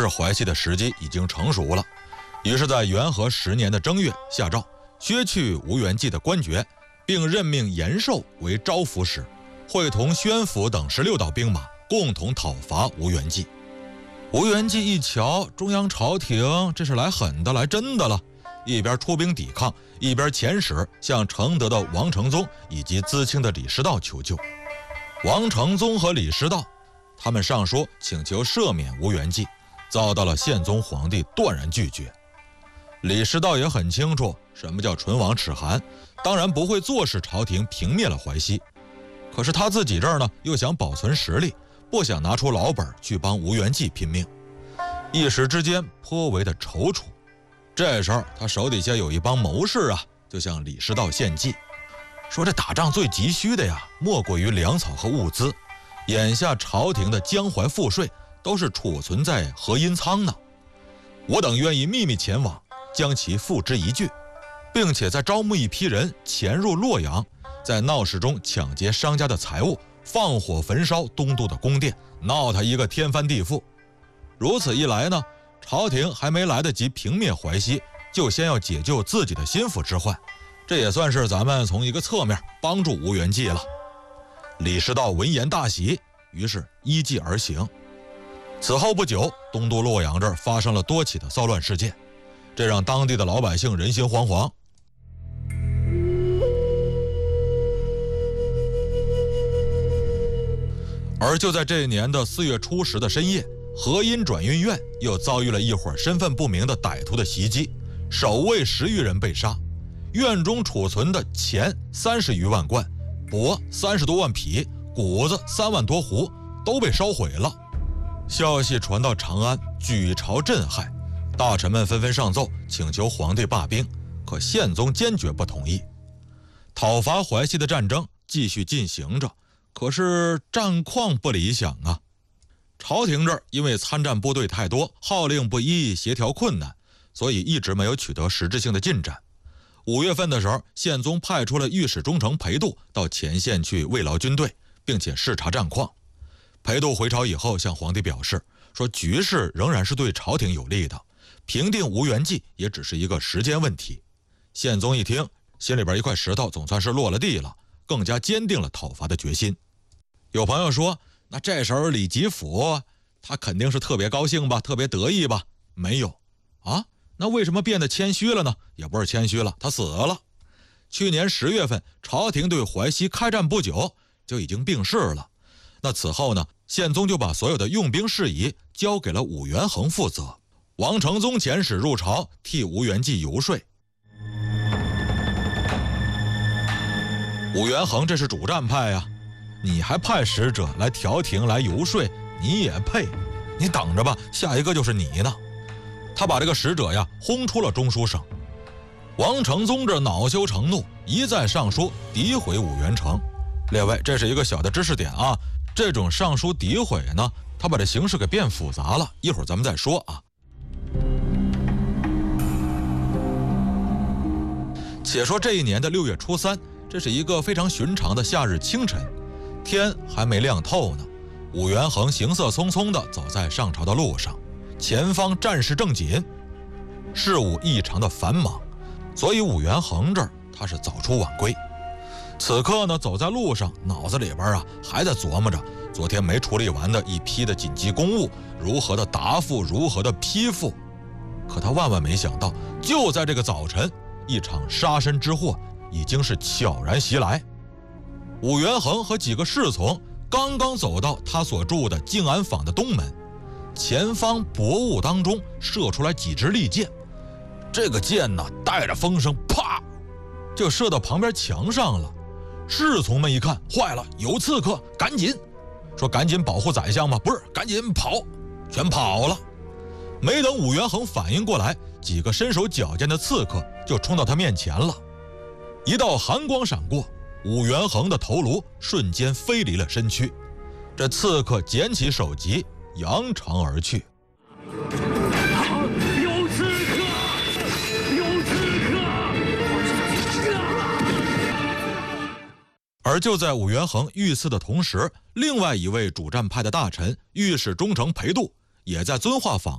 淮西的时机已经成熟了，于是，在元和10年的正月下诏削去吴元济的官爵，并任命延寿为招抚使，会同宣府等16道兵马，共同讨伐吴元济。吴元济一瞧，中央朝廷这是来狠的，来真的了，一边出兵抵抗，一边遣使向承德的王承宗以及淄青的李师道求救。王承宗和李师道他们上书请求赦免吴元济，遭到了宪宗皇帝断然拒绝。李师道也很清楚什么叫唇亡齿寒，当然不会坐视朝廷平灭了淮西。可是他自己这儿呢，又想保存实力，不想拿出老本去帮吴元济拼命，一时之间颇为的踌躇。这时候他手底下有一帮谋士啊，就向李师道献计，说这打仗最急需的呀，莫过于粮草和物资。眼下朝廷的江淮赋税都是储存在河阴仓呢，我等愿意秘密前往，将其付之一炬，并且再招募一批人潜入洛阳，在闹市中抢劫商家的财物，放火焚烧东都的宫殿，闹他一个天翻地覆。如此一来呢，朝廷还没来得及平灭淮西，就先要解救自己的心腹之患，这也算是咱们从一个侧面帮助吴元济了。李师道闻言大喜，于是依计而行。此后不久，东都洛阳这儿发生了多起的骚乱事件，这让当地的老百姓人心惶惶。而就在这一年的4月初10的深夜，河阴转运院又遭遇了一伙身份不明的歹徒的袭击，守卫10余人被杀，院中储存的钱30余万贯，帛30多万匹，谷子3万多斛都被烧毁了。消息传到长安，举朝震撼，大臣们纷纷上奏请求皇帝罢兵，可宪宗坚决不同意。讨伐淮西的战争继续进行着，可是战况不理想啊。朝廷这儿因为参战部队太多，号令不一，协调困难，所以一直没有取得实质性的进展。5月份的时候，宪宗派出了御史中丞裴度到前线去慰劳军队，并且视察战况。裴度回朝以后向皇帝表示说，局势仍然是对朝廷有利的，平定吴元济也只是一个时间问题。宪宗一听，心里边一块石头总算是落了地了，更加坚定了讨伐的决心。有朋友说，那这时候李吉甫他肯定是特别高兴吧，特别得意吧？没有啊，那为什么变得谦虚了呢？也不是谦虚了，他死了。去年10月份，朝廷对淮西开战不久就已经病逝了。那此后呢，宪宗就把所有的用兵事宜交给了武元衡负责。王承宗遣使入朝替吴元济游说。武元衡这是主战派呀，你还派使者来调停来游说，你也配？你等着吧，下一个就是你呢。他把这个使者呀轰出了中书省。王承宗这恼羞成怒，一再上书诋毁武元成。列位，这是一个小的知识点啊，这种上书诋毁呢，他把这形式给变复杂了，一会儿咱们再说啊。且说这一年的6月初3，这是一个非常寻常的夏日清晨，天还没亮透呢，武元衡行色匆匆地走在上朝的路上，前方战事正紧，事务异常的繁忙，所以武元衡这儿他是早出晚归。此刻呢，走在路上，脑子里边啊还在琢磨着昨天没处理完的一批的紧急公务，如何的答复，如何的批复。可他万万没想到，就在这个早晨，一场杀身之祸已经是悄然袭来。武元衡和几个侍从刚刚走到他所住的静安坊的东门，前方薄雾当中射出来几支利箭，这个箭呢带着风声，啪就射到旁边墙上了。侍从们一看，坏了，有刺客，赶紧说赶紧保护宰相吗？不是，赶紧跑，全跑了。没等武元衡反应过来，几个身手矫健的刺客就冲到他面前了。一道寒光闪过，武元衡的头颅瞬间飞离了身躯，这刺客捡起首级，扬长而去。 有刺客！有刺客！ 而就在武元衡遇刺的同时，另外一位主战派的大臣御史中丞裴度也在遵化坊